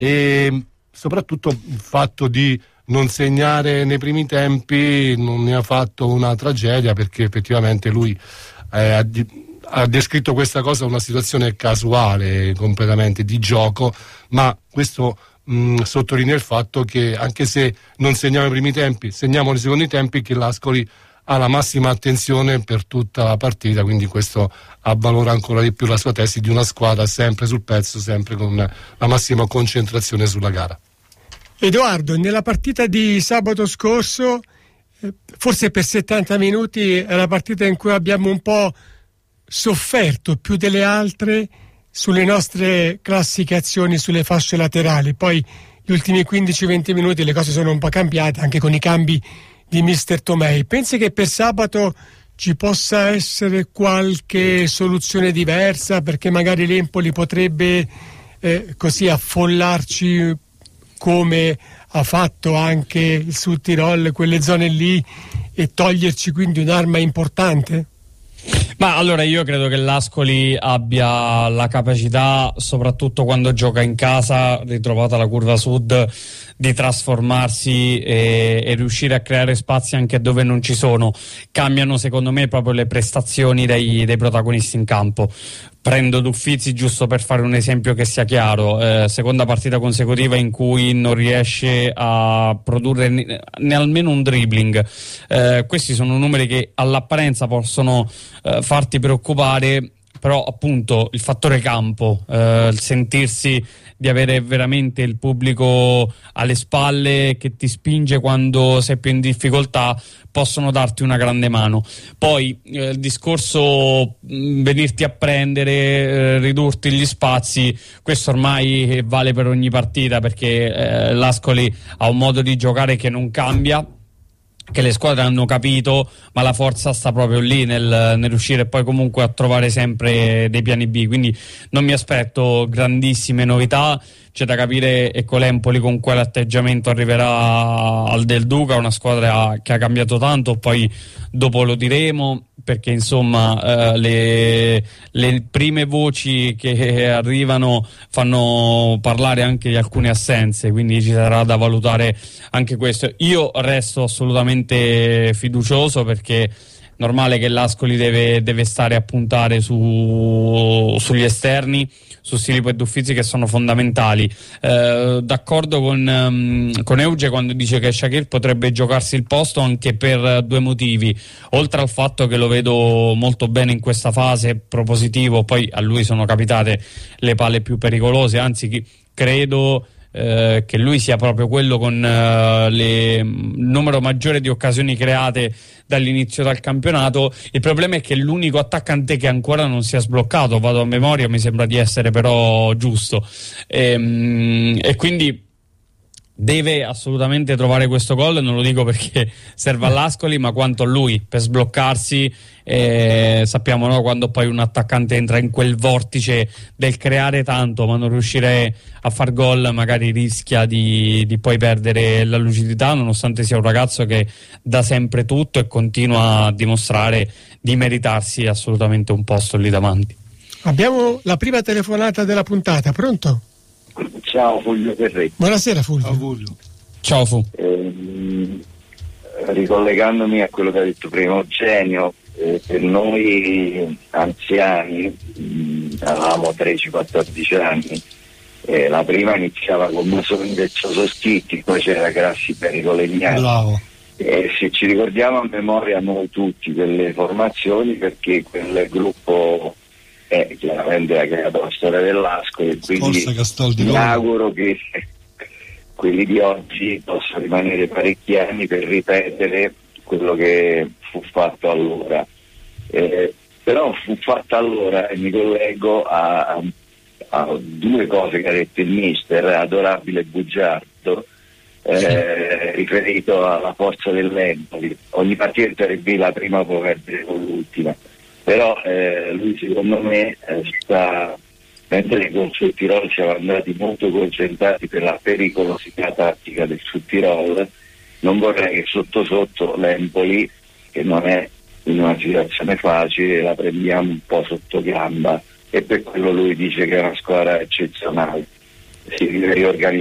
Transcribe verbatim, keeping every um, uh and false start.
e soprattutto il fatto di non segnare nei primi tempi non ne ha fatto una tragedia, perché effettivamente lui eh, ha, ha descritto questa cosa una situazione casuale completamente di gioco, ma questo mh, sottolinea il fatto che anche se non segniamo nei primi tempi, segniamo nei secondi tempi, che l'Ascoli ha la massima attenzione per tutta la partita, quindi questo avvalora ancora di più la sua tesi di una squadra sempre sul pezzo, sempre con la massima concentrazione sulla gara. Edoardo, nella partita di sabato scorso, eh, forse per settanta minuti è la partita in cui abbiamo un po' sofferto più delle altre sulle nostre classificazioni sulle fasce laterali. Poi gli ultimi quindici venti minuti le cose sono un po' cambiate anche con i cambi di mister Tomei. Pensi che per sabato ci possa essere qualche soluzione diversa, perché magari l'Empoli potrebbe eh, così affollarci come ha fatto anche il Sud Tirol, quelle zone lì, e toglierci quindi un'arma importante? Ma allora io credo che l'Ascoli abbia la capacità, soprattutto quando gioca in casa, ritrovata la curva sud, di trasformarsi e, e riuscire a creare spazi anche dove non ci sono. Cambiano secondo me proprio le prestazioni dei, dei protagonisti in campo. Prendo D'Uffizi giusto per fare un esempio che sia chiaro, eh, seconda partita consecutiva in cui non riesce a produrre ne, ne almeno un dribbling. Eh, questi sono numeri che all'apparenza possono eh, farti preoccupare, però appunto il fattore campo, eh, il sentirsi di avere veramente il pubblico alle spalle che ti spinge quando sei più in difficoltà, possono darti una grande mano. Poi eh, il discorso mh, venirti a prendere, eh, ridurti gli spazi, questo ormai vale per ogni partita, perché eh, l'Ascoli ha un modo di giocare che non cambia, che le squadre hanno capito, ma la forza sta proprio lì nel, nel riuscire poi comunque a trovare sempre dei piani B, quindi non mi aspetto grandissime novità. C'è da capire, ecco, l'Empoli con quale atteggiamento arriverà al Del Duca, una squadra che ha cambiato tanto, poi dopo lo diremo, perché insomma eh, le, le prime voci che arrivano fanno parlare anche di alcune assenze, quindi ci sarà da valutare anche questo. Io resto assolutamente fiducioso, perché normale che l'Ascoli deve, deve stare a puntare su, sugli esterni, su Silipo e D'Uffizi, che sono fondamentali. Eh, d'accordo con, um, con Euge quando dice che Shaqiri potrebbe giocarsi il posto anche per due motivi, oltre al fatto che lo vedo molto bene in questa fase, propositivo, poi a lui sono capitate le palle più pericolose, anzi credo Eh, che lui sia proprio quello con eh, le, il numero maggiore di occasioni create dall'inizio del campionato. Il problema è che è l'unico attaccante che ancora non si è sbloccato, vado a memoria, mi sembra di essere però giusto, e, e quindi deve assolutamente trovare questo gol. Non lo dico perché serve all'Ascoli, ma quanto a lui per sbloccarsi. Eh, sappiamo, no, quando poi un attaccante entra in quel vortice del creare tanto ma non riuscire a far gol, magari rischia di, di poi perdere la lucidità, nonostante sia un ragazzo che dà sempre tutto e continua a dimostrare di meritarsi assolutamente un posto lì davanti. Abbiamo la prima telefonata della puntata. Pronto? Ciao, Fulvio Ferretti. Buonasera Fulvio. Ciao Fulvio. Ciao Fu. Eh, ricollegandomi a quello che ha detto prima Eugenio, eh, per noi anziani, mh, avevamo tredici quattordici anni, eh, la prima iniziava con Masoni del Soschitti, poi c'era Grassi Perico Legnani. Bravo. E se ci ricordiamo a memoria noi tutti quelle formazioni, perché quel gruppo è chiaramente ha creato la storia dell'Ascoli, e quindi mi auguro che quelli di oggi possano rimanere parecchi anni per ripetere quello che fu fatto allora. Eh, però fu fatto allora, e mi collego a, a, a due cose che ha detto il mister, adorabile bugiardo, eh, sì. riferito alla forza dell'Empoli. Ogni partita in B la prima può perdere con l'ultima, però eh, lui secondo me eh, sta, mentre con il Sud Tirol siamo andati molto concentrati per la pericolosità tattica del Sud Tirol, non vorrei che sotto sotto l'Empoli, che non è in una situazione facile, la prendiamo un po' sotto gamba, e per quello lui dice che è una squadra eccezionale. si deve riorganizzare